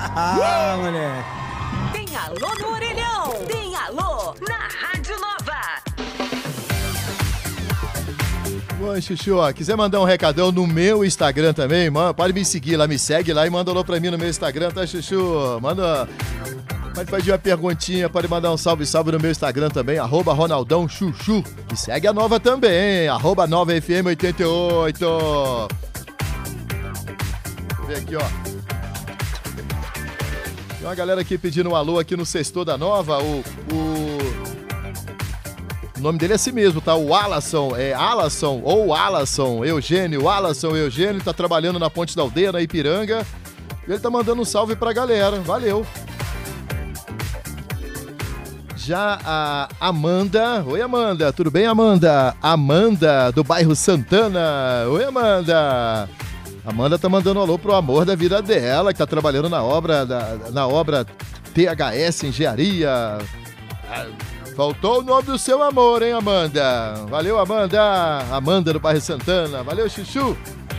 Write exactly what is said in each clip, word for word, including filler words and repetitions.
Ah, moleque. Tem alô no orelhão. Tem alô na Rádio Nova. Bom, Chuchu, ó, quiser mandar um recadão no meu Instagram também, mano, pode me seguir lá, me segue lá e manda alô pra mim no meu Instagram, tá, Chuchu? Manda... Pode fazer uma perguntinha, pode mandar um salve, salve no meu Instagram também, arroba Ronaldão Chuchu. E segue a Nova também, arroba Nova F M oitenta e oito. Deixa eu ver aqui, ó. Tem uma galera aqui pedindo um alô aqui no Sextor da Nova, o... o... O nome dele é assim mesmo, tá? O Alasson, é Alasson ou Alasson, Eugênio, Alasson Eugênio, tá trabalhando na Ponte da Aldeia, na Ipiranga. Ele tá mandando um salve pra galera, valeu. Já a Amanda, oi Amanda, tudo bem Amanda? Amanda, do bairro Santana, oi Amanda. Amanda tá mandando um alô pro amor da vida dela, que tá trabalhando na obra, da, na obra T H S Engenharia. Faltou o nome do seu amor, hein, Amanda? Valeu, Amanda. Amanda do bairro Santana. Valeu, Chuchu.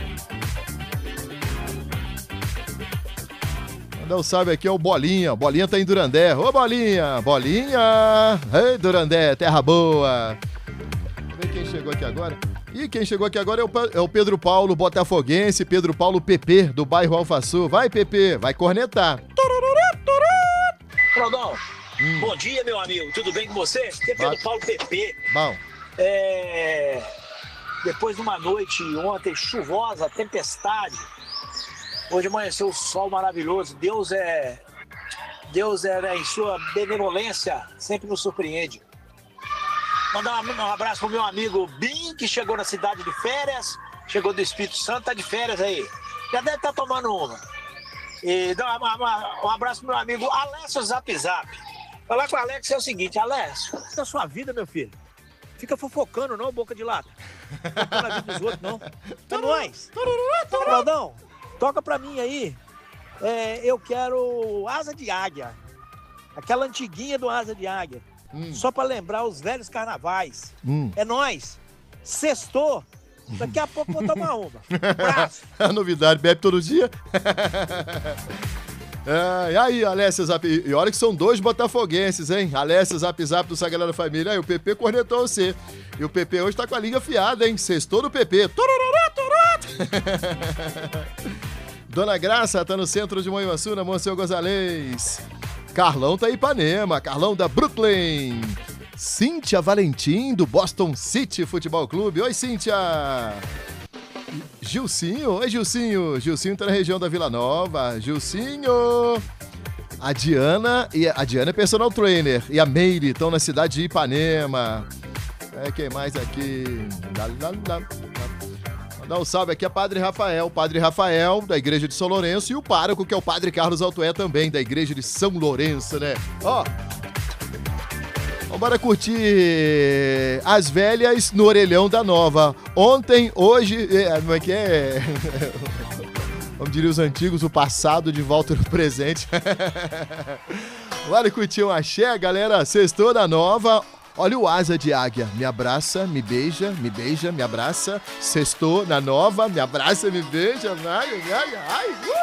Mandar um salve aqui é o Bolinha. Bolinha tá em Durandé. Ô, Bolinha. Bolinha. Ei, Durandé, terra boa. Vamos ver quem chegou aqui agora. E quem chegou aqui agora é o, é o Pedro Paulo, botafoguense. Pedro Paulo P P, do bairro Alfaçu. Vai, P P. Vai cornetar. Claudão. Hum. Bom dia, meu amigo. Tudo bem com você? Aqui é Pedro Paulo P P. Bom. É... Depois de uma noite ontem chuvosa, tempestade, hoje amanheceu o sol maravilhoso. Deus é... Deus é, né, em sua benevolência, sempre nos surpreende. Mandar um abraço pro meu amigo Bim, que chegou na cidade de férias, chegou do Espírito Santo, tá de férias aí. Já deve estar tomando uma. E dá uma, uma, um abraço pro meu amigo Alessio Zap Zap. Falar com o Alex é o seguinte, Alessio, isso é sua vida, meu filho. Fica fofocando, não, boca de lata. Focando na vida dos outros, não. É nóis. Claudão, toca pra mim aí. É, eu quero Asa de Águia. Aquela antiguinha do Asa de Águia. Hum. Só pra lembrar os velhos carnavais. Hum. É nóis. Sextou. Daqui a pouco vou tomar uma. Abraço. É novidade, bebe todo dia. É, e aí, Alessio Zap... E olha que são dois botafoguenses, hein? Alessio Zap Zap do Sagrada Família. Aí o P P cornetou você. E o P P hoje tá com a língua afiada, hein? Sextou do P P. Dona Graça tá no centro de Manhuaçu, na Monsenhor Gonzalez. Carlão tá em Ipanema. Carlão da Brooklyn. Cíntia Valentim, do Boston City Futebol Clube. Oi, Cíntia. Gilcinho, oi Gilcinho, Gilcinho tá na região da Vila Nova, Gilcinho, a Diana, e a Diana é personal trainer, e a Meire estão na cidade de Ipanema, é, quem mais aqui, mandar um salve aqui a Padre Rafael, Padre Rafael da Igreja de São Lourenço, e o pároco que é o Padre Carlos Altoé também, da Igreja de São Lourenço, né, ó. Bora curtir as velhas no orelhão da Nova. Ontem, hoje, como é que é? Como diriam os antigos, o passado de volta no presente. Bora curtir um axé, galera. Sextou da Nova. Olha o Asa de Águia. Me abraça, me beija, me beija, me abraça. Sextou na Nova. Me abraça, me beija. Ai, ai, ai.